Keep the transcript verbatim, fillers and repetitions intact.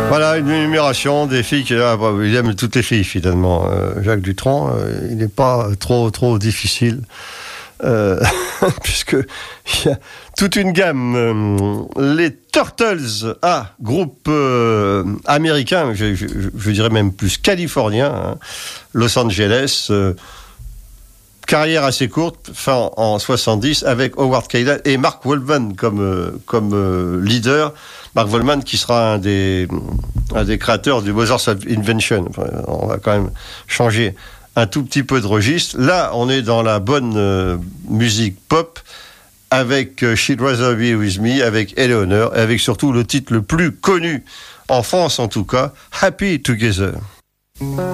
Voilà, une énumération des filles qui, ah, bah, il aime toutes les filles finalement. Euh, Jacques Dutronc, euh, il n'est pas trop trop difficile. Euh, puisque il y a toute une gamme. Euh, les Turtles, ah, groupe euh, américain, je, je, je dirais même plus californien, hein, Los Angeles, euh, carrière assez courte, fin en soixante-dix, avec Howard Caylan et Mark Waldman comme, euh, comme euh, leader. Mark Waldman qui sera un des, un des créateurs du Mother's Invention. Enfin, on va quand même changer un tout petit peu de registre. Là, on est dans la bonne euh, musique pop avec euh, She'd Rather Be With Me, avec Eleanor, et avec surtout le titre le plus connu, en France en tout cas, Happy Together.